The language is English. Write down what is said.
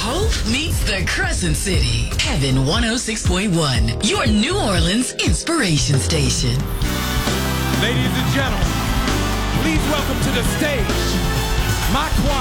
Hope meets the Crescent City. Heaven 106.1, your New Orleans inspiration station. Ladies and gentlemen, please welcome to the stage my choir.